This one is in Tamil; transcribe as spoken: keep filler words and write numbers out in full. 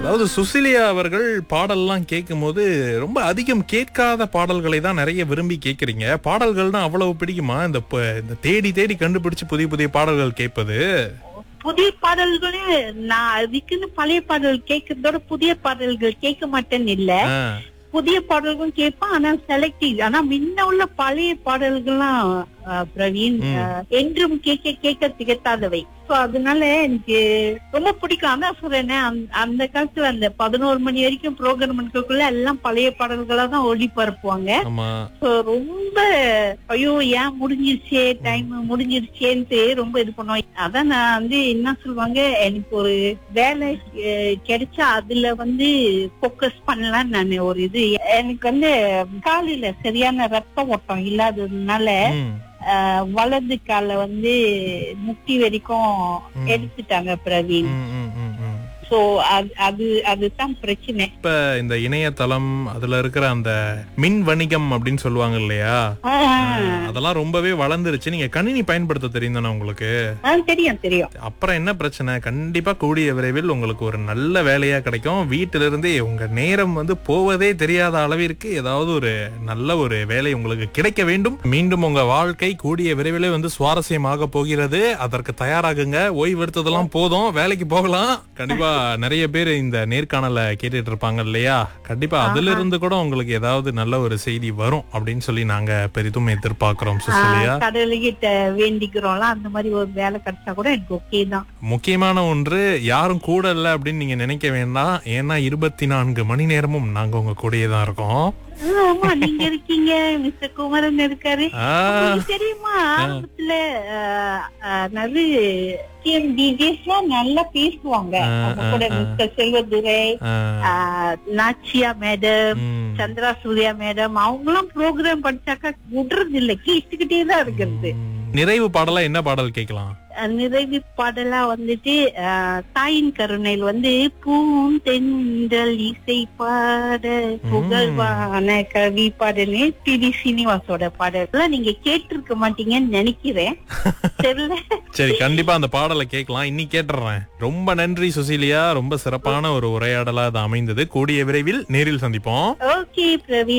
அதாவது சுசிலியா அவர்கள் பாடல்லாம் கேட்கும்போது ரொம்ப அதிகம் கேட்காத பாடல்களை தான் நிறைய விரும்பி கேட்கறீங்க. பாடல்கள்னா அவ்வளவு பிடிக்குமா? இந்த ப- இந்த தேடி தேடி கண்டுபிடிச்சு புதிய புதிய பாடல்கள் கேட்பது. புதிய பாடல்களே நான் அதுக்குன்னு பழைய பாடல் கேட்கறதோட புதிய பாடல்கள் கேட்க மாட்டேன்னு இல்ல. ஆ, புதிய பாடல்களும் கேட்பேன், ஆனா செலக்டிவ். ஆனா முன்ன உள்ள பழைய பாடல்கள்லாம் அஹ், பிரவீன் ம். அஹ், என்றும் கேட்க கேட்க திகட்டாதவை. சோ அதனால எனக்கு ரொம்ப பிடிக்கும். அதான் சொல்றேனே, அந்த- அந்த காலத்துல அந்த பதினோரு மணி வரைக்கும் ப்ரோக்ராம்க்குள்ள எல்லாம் பழைய பாடல்களா தான் ஒளிபரப்புவாங்க. ஆமா. So, ரொம்ப ஐயோ ஏன் முடிஞ்சிருச்சே, டைம் முடிஞ்சிருச்சேன்ட்டு ரொம்ப இது பண்ணுவோம். அதான் நான் வந்து என்ன சொல்லுவாங்க, எனக்கு ஒரு வேலை அஹ், கிடைச்சா அதுல வந்து போக்கஸ் பண்ணலாம். நான் ஒரு இது எனக்கு வந்து காலில சரியான ரத்த ஓட்டம் இல்லாததுனால ம். அஹ், வலது கால வந்து முட்டி வரைக்கும் ம். எடுத்துட்டாங்க பிரவீன். ம், ம், ம், ம். சோ அது அதுதான் பிரச்சனை. இப்ப இந்த இணையதளம் அதுல இருக்கிற அந்த மின் வணிகம் அப்படின்னு சொல்லுவாங்க இல்லையா, ஆஹ், அதெல்லாம் ரொம்பவே வளர்ந்துருச்சு. நீங்க கணினி பயன்படுத்த தெரியும் தானே உங்களுக்கு? ஆஹ், தெரியும் தெரியும். அப்புறம் என்ன பிரச்சனை? கண்டிப்பா கூடிய விரைவில் உங்களுக்கு ஒரு நல்ல வேலையா கிடைக்கும். வீட்டில இருந்தே உங்க நேரம் வந்து போவதே தெரியாத அளவிற்கு ஏதாவது ஒரு நல்ல ஒரு வேலை உங்களுக்கு கிடைக்க வேண்டும். மீண்டும் உங்க வாழ்க்கை கூடிய விரைவிலே வந்து சுவாரஸ்யமாக போகிறது. அதற்கு தயாராகுங்க. ஓய்வு எடுத்ததெல்லாம் போதும், வேலைக்கு போகலாம். கண்டிப்பா நிறைய பேர் இந்த நேர்காணல கேட்டுட்டு இருப்பாங்க இல்லையா? கண்டிப்பா அதுல இருந்து கூட உங்களுக்கு ஏதாவது நல்ல ஒரு செய்தி வரும் அப்படின்னு சொல்லி நாங்க பெரிதும் எதிர்பார்க்கிறோம் சுசிலியா. கடவுள்கிட்ட வேண்டிக்கிறோம்ல, அந்த மாதிரி ஒரு வேலை கிடைச்சா கூட எனக்கு ஓகே தான். முக்கியமான ஒன்று, யாரும் கூட இல்ல அப்படின்னு நீங்க நினைக்க வேண்டாம். ஏன்னா இருபத்தி நான்கு மணி நேரமும் நாங்க உங்க கூடயே தான் இருக்கோம். ஆஹ், ஆமா, நீங்க இருக்கீங்க, மிஸ்டர் குமரன் இருக்காரு. ஆ, உங்களுக்கு தெரியுமா, ஆரம்பத்துல ஆஹ், ஆஹ், நிறைய டிஜேஸ் எல்லாம் நல்லா பேசுவாங்க. ஆ, அவங்க ஆ, கூட ஆ. மிஸ்டர் செல்வதுரை, ஆ, ஆஹ், நாச்சியா மேடம், ம், சந்திரா சூர்யா மேடம், அவங்க எல்லாம் ப்ரோக்ராம் படிச்சாக்கா விடுறது இல்ல, கேட்டுக்கிட்டே தான் இருக்கிறது. ம். நிறைவு பாடலா என்ன பாடல் கேட்கலாம்? அஹ் நிறைவு பாடலா வந்துட்டு அஹ், தாயின் கருணையில் வந்து பூந்தென்றல் இசை பாட புகழ்வான கவி பாடல்னு டி டி சீனிவாசோட பாடல் நீங்க கேட்டிருக்க மாட்டீங்கன்னு நினைக்கிறேன். தெரியல. சரி, கண்டிப்பா அந்த பாடலை கேட்கலாம். இன்னைக்கு கேட்டுறேன். ரொம்ப நன்றி சுசிலியா. ரொம்ப சிறப்பான ஒரு உரையாடலா அது அமைந்தது. கூடிய விரைவில் நேரில் சந்திப்போம். ஓகே பிரவீன்.